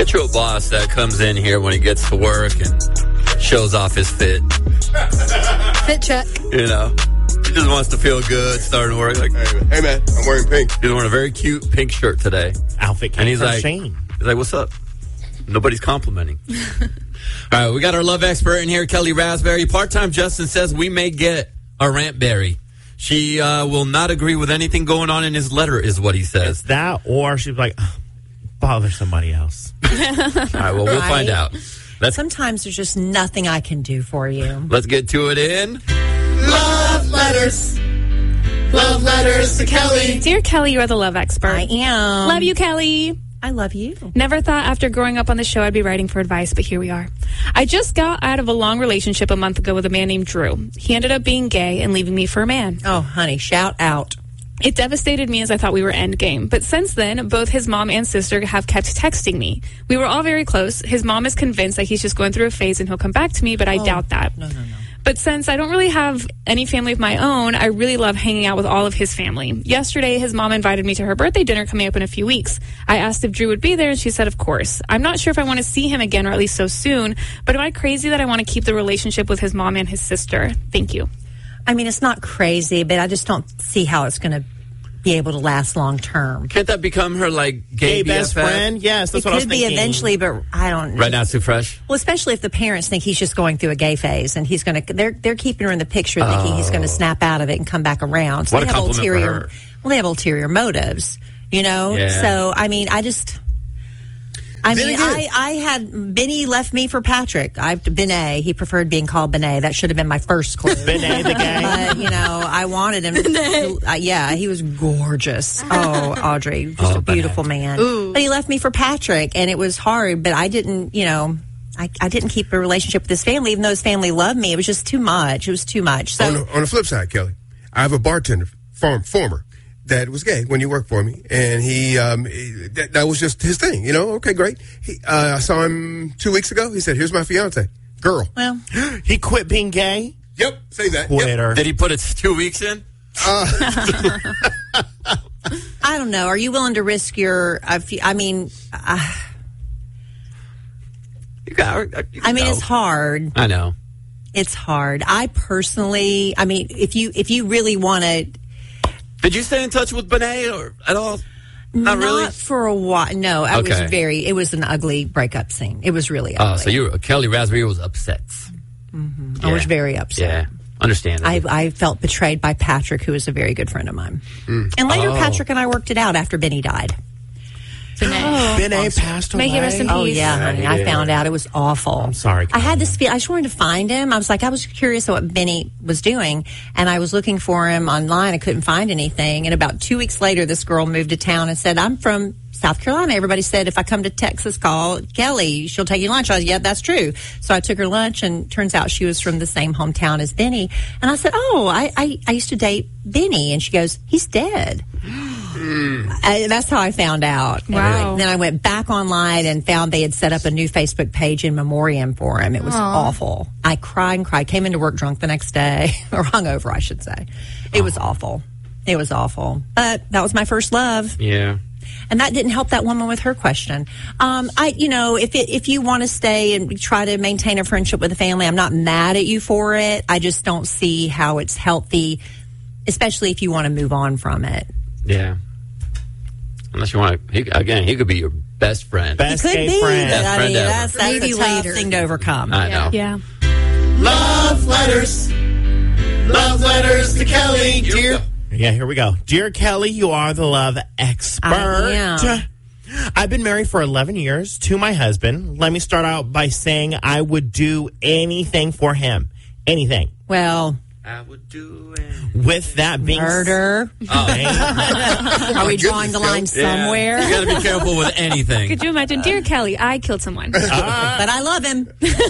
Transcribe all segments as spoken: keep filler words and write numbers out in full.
Bet you a boss that comes in here when he gets to work and shows off his fit. Fit check. You know, he just wants to feel good starting work. Like, hey, man, I'm wearing pink. He's wearing a very cute pink shirt today. Outfit came and he's from like, Shane. He's like, what's up? Nobody's complimenting. All right, we got our love expert in here, Kelly Raspberry. Part-time Justin says we may get a rantberry. She uh, will not agree with anything going on in his letter, is what he says. It's that, or she's like, bother somebody else. All right, well, we'll Right. find out. Let's, Sometimes there's just nothing I can do for you. let's get to it in. Love letters. Love letters to Kelly. Dear Kelly, you are the love expert. I am. Love you, Kelly. I love you. Never thought after growing up on the show I'd be writing for advice, but here we are. I just got out of a long relationship a month ago with a man named Drew. He ended up being gay and leaving me for a man. Oh, honey, shout out. It devastated me as I thought we were endgame. But since then, both his mom and sister have kept texting me. We were all very close. His mom is convinced that he's just going through a phase and he'll come back to me, but I Oh, doubt that. No, no, no. But since I don't really have any family of my own, I really love hanging out with all of his family. Yesterday, his mom invited me to her birthday dinner coming up in a few weeks. I asked if Drew would be there, and she said, of course. I'm not sure if I want to see him again, or at least so soon, but am I crazy that I want to keep the relationship with his mom and his sister? Thank you. I mean, it's not crazy, but I just don't see how it's going to be able to last long term. Can't that become her, like, gay, Gay best B F F? friend? Yes, that's It what I was could be thinking. eventually, but I don't. Right now, it's too fresh. Well, especially if the parents think he's just going through a gay phase, and he's going to. They're they're keeping her in the picture, thinking he's going to snap out of it and come back around. So What they a have compliment for ulterior. her. Well, they have ulterior motives, you know. Yeah. So I mean, I just. I Then mean, again- I, I had Benny left me for Patrick. I Benet. He preferred being called Benet. That should have been my first clue. Benet the gay. But you know, I wanted him. To, uh, yeah, he was gorgeous. Oh, Audrey, just Oh, a beautiful man. Ooh. But he left me for Patrick, and it was hard. But I didn't, you know, I, I didn't keep a relationship with his family, even though his family loved me. It was just too much. It was too much. So On the, on the flip side, Kelly, I have a bartender, form, former, that was gay when he worked for me, and he, um, he- that, that was just his thing, you know. Okay, great. He, uh, I saw him two weeks ago. He said, "Here's my fiance, girl." well, He quit being gay? Yep, say that. Yep. Quitter. Did he put it two weeks in? I don't know. Are you willing to risk your? I fe- I mean, uh, You got, you I mean, know. it's hard. I know. It's hard. I personally, I mean, if you if you really want to. Did you stay in touch with Benet or at all? Not, really. for a while. No, I Okay. was very. It was an ugly breakup scene. It was really Oh, ugly. so you Kelly Raspberry was upset. I was very upset. Yeah, understand. I, I felt betrayed by Patrick, who is a very good friend of mine. And later, Oh. Patrick and I worked it out after Benny died. Benet passed away. May he rest in Oh peace. yeah, honey, I found out it was awful. I'm sorry, I had this feel. I just wanted to find him. I was like, I was curious what Benny was doing, and I was looking for him online. I couldn't find anything. And about two weeks later, this girl moved to town and said, "I'm from South Carolina." Everybody said, "If I come to Texas, call Kelly. She'll take you lunch." I was, "Yeah, that's true." So I took her lunch, and turns out she was from the same hometown as Benny. And I said, "Oh, I I, I used to date Benny," and she goes, "He's dead." I, that's how I found out. Wow. And then I went back online and found they had set up a new Facebook page in memoriam for him. It was awful. I cried and cried. Came into work drunk the next day, or hungover, I should say. It was awful. It was awful. But that was my first love. Yeah. And that didn't help that woman with her question. Um, I, you know, if it, if you want to stay and try to maintain a friendship with the family, I'm not mad at you for it. I just don't see how it's healthy, especially if you want to move on from it. Yeah. Unless you want to, he, again, he could be your best friend. Best Could gay be. friend. But, I Friend mean, ever. that's, that's Maybe a tough later. thing to overcome. I know. Yeah. Love letters. Love letters to Kelly. Dear. Yeah, here we go. Dear Kelly, you are the love expert. I am. I've been married for eleven years to my husband. Let me start out by saying I would do anything for him. Anything. Well, I would do it. With that being murder. Oh. Are we drawing the line somewhere? You got to be careful with anything. Could you imagine, dear Kelly, I killed someone. But I love him.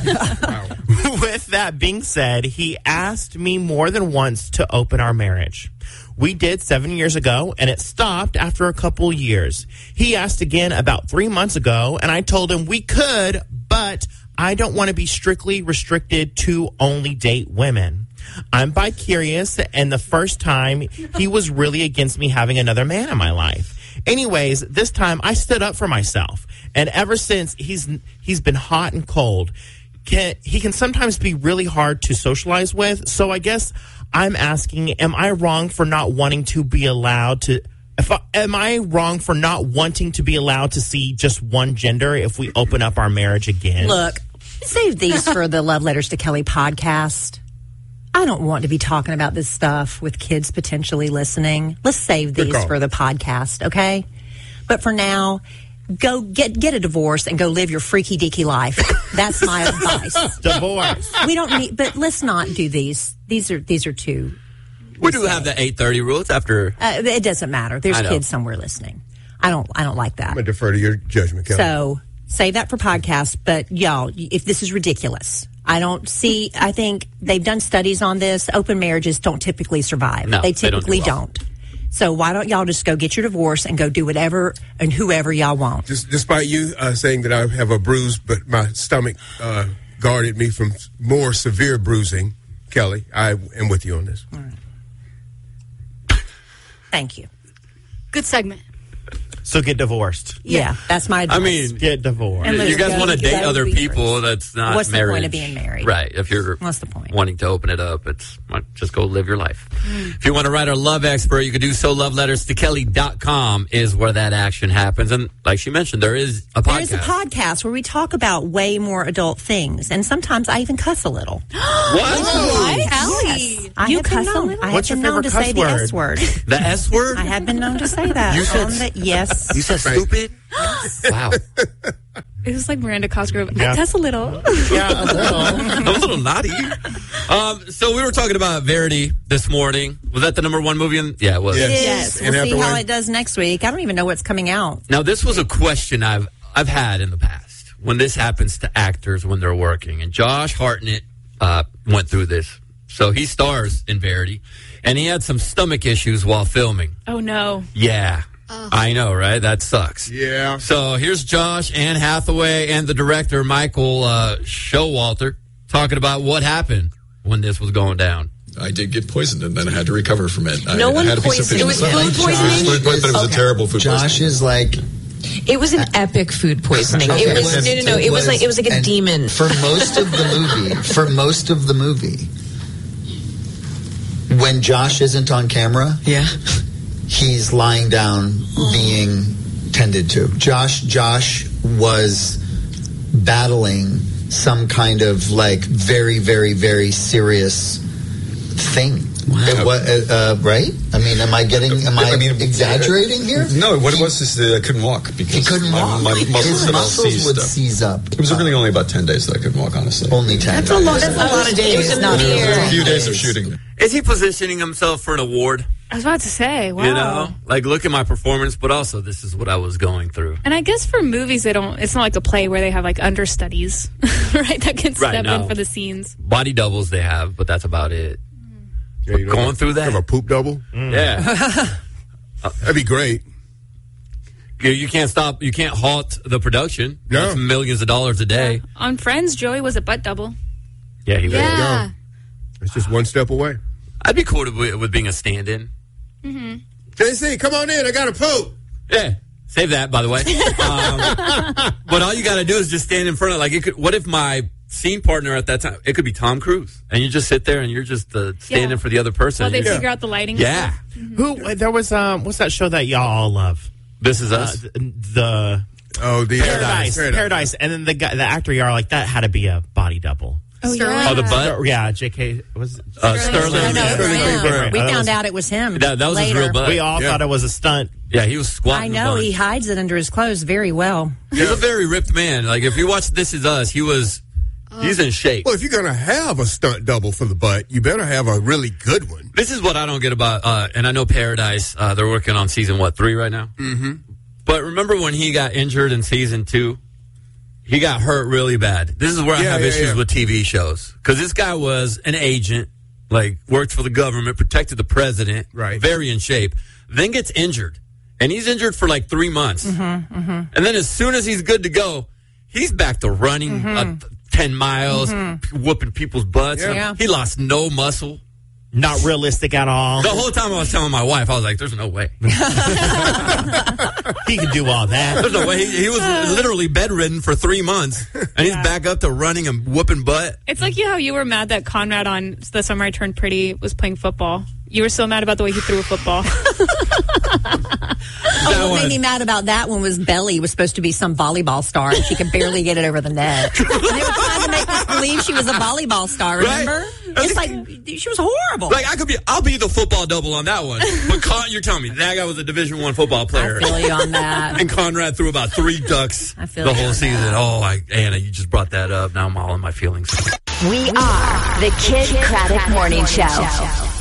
With that being said, he asked me more than once to open our marriage. We did seven years ago, and it stopped after a couple years. He asked again about three months ago, and I told him we could, but I don't want to be strictly restricted to only date women. I'm bi-curious, and the first time, he was really against me having another man in my life. Anyways, this time I stood up for myself. And ever since, he's he's been hot and cold. Can, he can sometimes be really hard to socialize with. So I guess I'm asking, am I wrong for not wanting to be allowed to... If I, am I wrong for not wanting to be allowed to see just one gender if we open up our marriage again? Look, save these for the Love Letters to Kelly podcast. I don't want to be talking about this stuff with kids potentially listening. Let's save Good these call. for the podcast, okay? But for now, go get get a divorce and go live your freaky deaky life. That's my advice. Divorce. We don't need, but let's not do these. These are these are too. We do have the eight thirty rules after. Uh, it doesn't matter. There's I know. kids somewhere listening. I don't. I don't like that. I'm going to defer to your judgment, Kelly. So save that for podcast. But y'all, if this is ridiculous, I don't see. I think they've done studies on this. Open marriages don't typically survive. No, they they don't do typically well. don't. So why don't y'all just go get your divorce and go do whatever and whoever y'all want? Just, despite you uh, saying that I have a bruise, but my stomach uh, guarded me from more severe bruising, Kelly, I am with you on this. All right. Thank you. Good segment. So get divorced. Yeah, that's my advice. I mean, Get divorced. And you let's guys go want to together date other be people friends. that's not What's the marriage. point of being married? Right. If you're What's the point? wanting to open it up, it's just go live your life. If you want to write our love expert, you can do so. love letters to kelly dot com is where that action happens. And like she mentioned, there is a podcast. There is a podcast where we talk about way more adult things, and sometimes I even cuss a little. What? What? Allie. Yes, I You have cuss been a known. little? I have What's your been known favorite to say the cuss S word. The S word? I have been known to say that. You said- on the, yes. You said stupid? Wow. It was like Miranda Cosgrove. Yeah. I cuss a little. Yeah, a little. I'm a little naughty. Um, so we were talking about Verity this morning. Was that the number one movie? In, yeah, it was. Yes. It is. Yes. We'll And see how Hathaway. it does next week. I don't even know what's coming out. Now, this was a question I've I've had in the past when this happens to actors when they're working. And Josh Hartnett uh, went through this. So he stars in Verity, and he had some stomach issues while filming. Oh, no. Yeah. I know, right? That sucks. Yeah. So here's Josh, Anne Hathaway, and the director, Michael uh, Showalter, talking about what happened when this was going down. I did get poisoned, and then I had to recover from it. No I, one I had a piece of poisoned- fish it was in the food stomach. poisoning? Food poisoning, but it was Okay. a terrible food Josh poisoning. is like It was an epic food poisoning. Okay, It was well, no, no, no. It was like it was like a and demon. for most of the movie. For most of the movie, when Josh isn't on camera, Yeah. he's lying down being tended to. Josh Josh was battling some kind of like very very very serious thing. It wa- uh, uh, right? I mean, am I getting? Am I, I mean, exaggerating here? No, what He- it was is that I couldn't walk because He couldn't my, walk. my muscles His had all muscles seized would up. seize up. It was really only about ten days that I couldn't walk, honestly. Only ten. That's a lot. That's a lot of days. It's not It was here. a few days of shooting. Is he positioning himself for an award? I was about to say, wow. You know, like look at my performance, but also this is what I was going through. And I guess for movies, they don't. It's not like a play where they have like understudies, right? That can Right, step no. in for the scenes. Body doubles they have, but that's about it. Yeah, you know, Going through that? Have a poop double? Yeah. That'd be great. You, you can't stop. You can't halt the production. No. That's millions of dollars a day. On Friends, Joey was a butt double. Yeah, he Yeah. was. No. It's just one step away. I'd be cool with, with being a stand-in. J C, come on in. I got a poop. Yeah. Save that, by the way. um, but all you got to do is just stand in front of, like, it could. What if my scene partner at that time, it could be Tom Cruise, and you just sit there and you're just uh, standing Yeah. for the other person. While they You're- figure out the lighting. and yeah. stuff. Who? There was um. What's that show that y'all all love? This is Uh, us. the, the Oh, the Paradise, Paradise, and then the guy, the actor y'all are like that had to be a body double. Oh, yeah. Oh, the butt? Yeah, J K was Uh, Sterling. I know, it was Sterling him. K. Brown. We That found was- out it was him. That, that was his later. real butt. We all Yeah. thought it was a stunt. Yeah, he was squatting. I know. the He bunch. hides it under his clothes very well. He's a very ripped man. Like, if you watch This Is Us, he was, he's in shape. Well, if you're going to have a stunt double for the butt, you better have a really good one. This is what I don't get about, uh, and I know Paradise, uh, they're working on season, what, three right now? Mm-hmm. But remember when he got injured in season two? He got hurt really bad. This is where I Yeah, have yeah, issues yeah. with T V shows. Because this guy was an agent, like, worked for the government, protected the president, Right. very in shape, then gets injured. And he's injured for like three months. Mm-hmm, mm-hmm. And then as soon as he's good to go, he's back to running Mm-hmm. uh, ten miles, p- whooping people's butts. Yeah. Yeah. He lost no muscle. Not realistic at all. The whole time I was telling my wife, I was like, there's no way. He could do all that. There's no way. He, he was literally bedridden for three months, and he's Yeah. back up to running and whooping butt. It's like you how you were mad that Conrad on The Summer I Turned Pretty was playing football. You were so mad about the way he threw a football. Oh, what made me mad about that one was Belly was supposed to be some volleyball star, and she could barely get it over the net. And they were trying to make us believe she was a volleyball star, remember? Right. It's like, she was horrible. Like, I could be, I'll be the football double on that one. But Con, you're telling me that guy was a Division One football player. I feel you on that. And Conrad threw about three ducks I feel the you whole on season. that. Oh, I, Anna, you just brought that up. Now I'm all in my feelings. We are the Kid Craddock Morning Show.